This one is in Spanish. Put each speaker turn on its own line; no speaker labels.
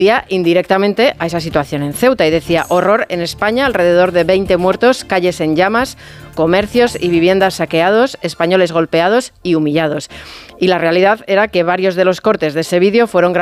indirectamente a esa situación en Ceuta y decía: horror en España, alrededor de 20 muertos, calles en llamas, comercios y viviendas saqueados, españoles golpeados y humillados. Y la realidad era que varios de los cortes de ese vídeo fueron